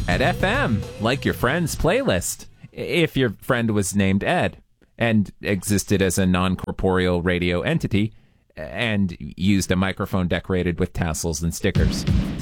Ed FM, like your friend's playlist, if your friend was named Ed and existed as a non-corporeal radio entity and used a microphone decorated with tassels and stickers.